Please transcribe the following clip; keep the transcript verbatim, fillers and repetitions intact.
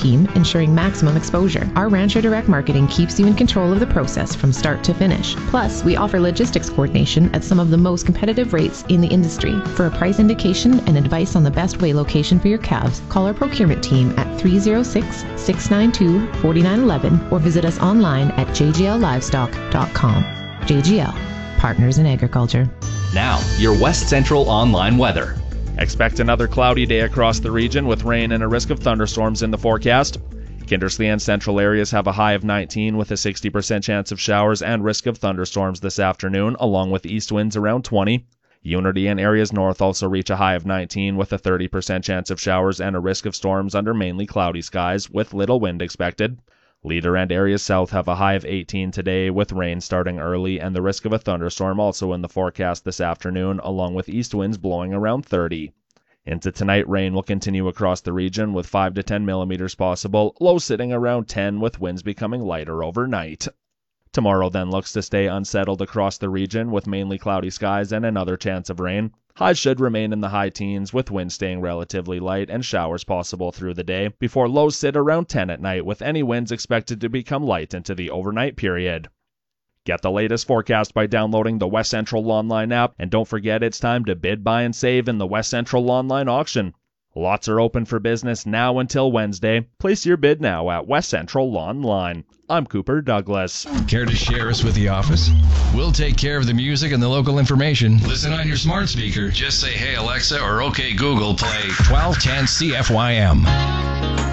team, ensuring maximum exposure. Our Rancher Direct Marketing keeps you in control of the process from start to finish. Plus, we offer logistics coordination at some of the most competitive rates in the industry. For a price indication and advice on the best way location for your calves, call our procurement team at three oh six, six nine two, four nine one one or visit us online at j g l livestock dot com. J G L, Partners in Agriculture. Now, your West Central online weather. Expect another cloudy day across the region with rain and a risk of thunderstorms in the forecast. Kindersley and central areas have a high of nineteen with a sixty percent chance of showers and risk of thunderstorms this afternoon, along with east winds around twenty. Unity and areas north also reach a high of nineteen with a thirty percent chance of showers and a risk of storms under mainly cloudy skies with little wind expected. Leader and areas south have a high of eighteen today with rain starting early and the risk of a thunderstorm also in the forecast this afternoon, along with east winds blowing around thirty. Into tonight, rain will continue across the region with five to ten millimeters possible, low sitting around ten with winds becoming lighter overnight. Tomorrow then looks to stay unsettled across the region with mainly cloudy skies and another chance of rain. Highs should remain in the high teens with winds staying relatively light and showers possible through the day before lows sit around ten at night with any winds expected to become light into the overnight period. Get the latest forecast by downloading the West Central Lawnline app, and don't forget it's time to bid, buy, and save in the West Central Lawnline auction. Lots are open for business now until Wednesday. Place your bid now at West Central Lawnline. I'm Cooper Douglas. Care to share us with the office? We'll take care of the music and the local information. Listen on your smart speaker. Just say, "Hey Alexa," or "Okay Google, play twelve ten C F Y M."